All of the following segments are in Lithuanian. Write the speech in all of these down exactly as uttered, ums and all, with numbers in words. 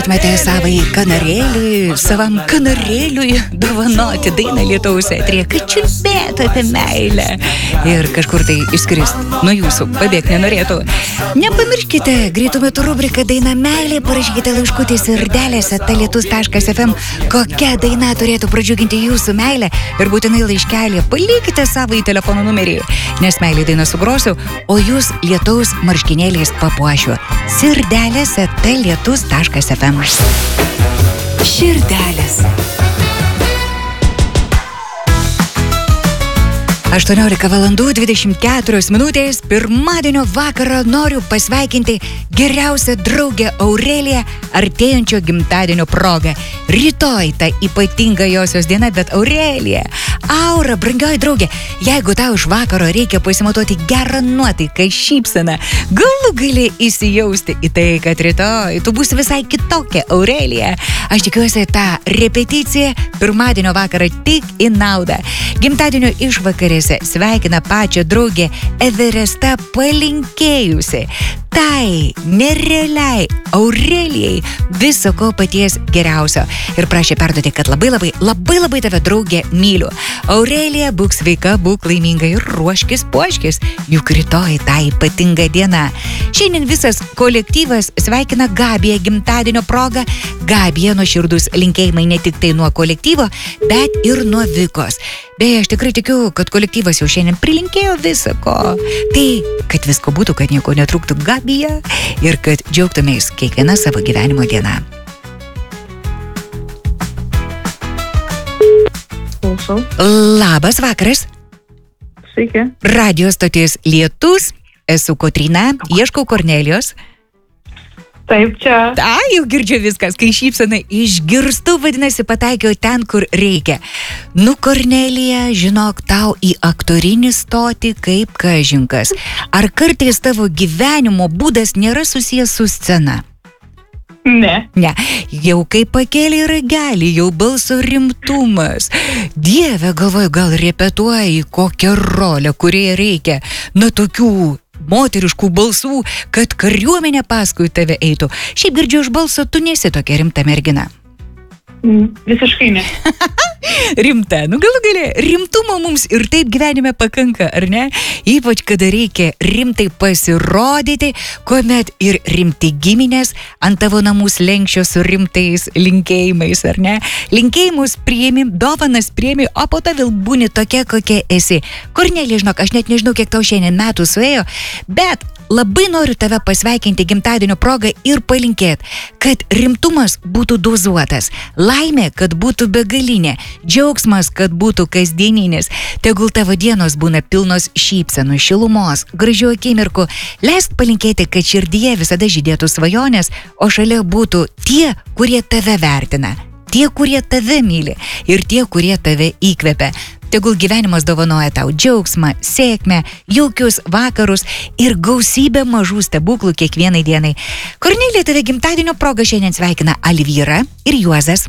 norėtumėte savai kanarėliui, savam kanarėliui dovanoti dainą Lietaus eteryje, kad čiulbėtų apie meilę ir kažkur tai išskrist nuo jūsų, pabėgti nenorėtų. Nepamirškite, greitų metų rubriką Daina meilė, parašykite laiškutį sirdelėse talietus taškas ef em, kokia daina turėtų pradžiuginti jūsų meilę ir būtinai laiškelį palikite savo į telefono numerį, nes meilė dainą sugrosiu, o jūs Lietaus marškinėliais papuošiu. Sirdelėse talietus taškas ef em. Širdelės. aštuoniolika valandų dvidešimt keturios minutės, pirmadienio vakarą noriu pasveikinti geriausią draugę Aureliją artėjančio gimtadienio proga. Rytoj ta ypatinga josios diena, bet Aurelija, Aura, brangioji draugė, jeigu tau iš vakaro reikia pasimatuoti gerą nuotaiką, šypseną, galų gali įsijausti į tai, kad rytoj tu būsi visai kitokia, Aurelija. Aš tikiuosi, tą repeticiją pirmadienio vakarą tik į naudą. Gimtadienio išvakarėse sveikina pačią draugę Everesta palinkėjusi tai nerealiai Aurelijai viso ko paties geriausio ir prašė perduoti, kad labai labai labai labai tave draugė myliu. Aurelija, būk sveika, būk laiminga ir ruoškis puoškis, juk rytoj ta ypatinga diena. Šiandien visas kolektyvas sveikina Gabiją gimtadienio proga. Gabija, nuoširdūs linkėjimai ne tik tai nuo kolektyvo, bet ir nuo Vikos. Beje, aš tikrai tikiu, kad kolektyvas jau šiandien prilinkėjo viso ko. Tai, kad visko būtų, kad nieko netrūktų Gabija ir kad džiaugtumės kiekviena savo gyvenimo diena. Klausau. Labas vakaras. Sveiki. Radio stoties Lietus. Esu Kotryna, ieškau Kornelijos. Taip, čia. A, jau girdžiu viskas, kai šypsena išgirstu, vadinasi, pataikiau ten, kur reikia. Nu, Kornelija, žinok, tau į aktorinį stoti kaip kažinkas. Ar kartais tavo gyvenimo būdas nėra susijęs su scena? Ne. Ne, jau kai pakėlė ragelį, jau balso rimtumas. Dieve, galvoju, gal repetuoji kokią rolę, kurie reikia. Na, tokių moteriškų balsų, kad kariuomenė paskui tave eitų. Šiaip girdžiu iš balso, tu nesi tokia rimta mergina. Mm, visiškai ne. Rimta, nu galų galė, rimtumo mums ir taip gyvenime pakanka, ar ne? Ypač, kada reikia rimtai pasirodyti, kuomet ir rimti giminės ant tavo namų slenksčio su rimtais linkėjimais, ar ne? Linkėjimus priimi, dovanas priimi, o po to vėl būni tokia, kokia esi. Kornelija, žinok, aš net nežinau, kiek tau šiandien metų suėjo, bet labai noriu tave pasveikinti gimtadienio progą ir palinkėti, kad rimtumas būtų dozuotas, laimė, kad būtų begalinė, džiaugsmas, kad būtų kasdieninis, tegul tavo dienos būna pilnos šypsenų, šilumos, gražių akimirkų, leisk palinkėti, kad širdyje visada žydėtų svajonės, o šalia būtų tie, kurie tave vertina, tie, kurie tave myli ir tie, kurie tave įkvepia. Tegul gyvenimas dovanoja tau džiaugsmą, sėkmę, jaukius vakarus ir gausybę mažų stebuklų kiekvienai dienai. Kornelija, tave gimtadienio proga šiandien sveikina Alvyra ir Juozas.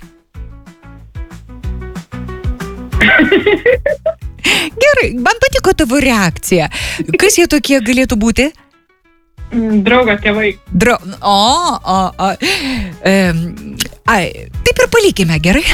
Gerai, man patiko tavo reakcija. Kas jie tokie galėtų būti? Draugo tėvai. Dra... O, o, o. E, ai, taip ir palikime, gerai?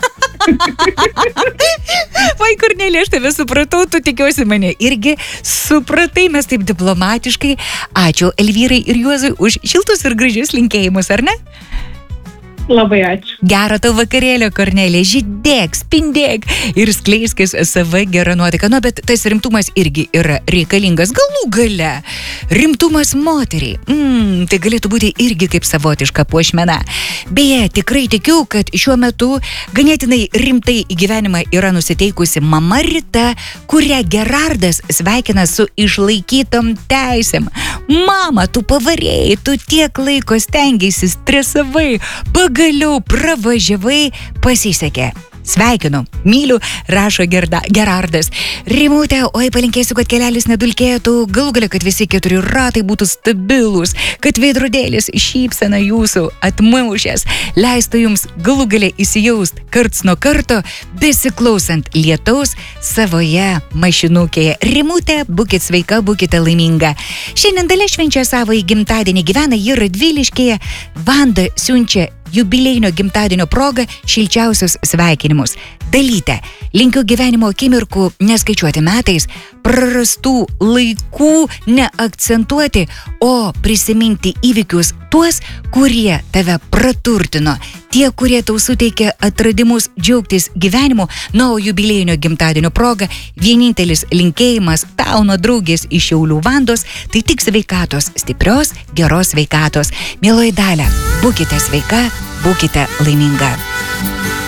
Vai, Kornelija, aš tave supratau, tu tikiuosi mane irgi supratai, mes taip diplomatiškai. Ačiū Elvyrai ir Juozui už šiltus ir gražius linkėjimus, ar ne? Labai ačiū. Gero tau vakarėlio, Kornelija, žydėk, spindėk ir skleiskis savo gerą nuotaiką. Nu, bet tas rimtumas irgi yra reikalingas. Galų gale, rimtumas moteriai. Mm, tai galėtų būti irgi kaip savotiška puošmena. Beje, tikrai tikiu, kad šiuo metu ganėtinai rimtai į gyvenimą yra nusiteikusi mama Rita, kurią Gerardas sveikina su išlaikytom teisėm. Mama, tu pavarėjai, tu tiek laiko stengiaisi, stresavai, pagaliau pravažiavai, pasisekė. Sveikinu, myliu, rašo Gerda, Gerardas. Rimutė, oi palinkėsiu, kad kelelis nedulkėtų, galų galia, kad visi keturi ratai būtų stabilūs, kad veidrodėlis šypsena jūsų atmušęs, leistų jums galų galia įsijaust karts nuo karto, besiklausant lietaus savoje mašinukėje. Rimutė, būkit sveika, būkite laiminga. Šiandien Dalia švenčia savo į gimtadienį, gyvena ji Radviliškėje. Vanda siunčia jubiliejinio gimtadienio proga šilčiausius sveikinimus. Dalyte, linkiu gyvenimo akimirkų neskaičiuoti metais, prarastų laikų neakcentuoti, o prisiminti įvykius tuos, kurie tave praturtino, tie, kurie tau suteikia atradimus džiaugtis gyvenimu. Na, o jubiliejinio gimtadienio proga vienintelis linkėjimas tau nuo draugės iš Šiaulių Vandos, tai tik sveikatos, stiprios, geros sveikatos. Mieloji Dalia, būkite sveika, būkite laiminga.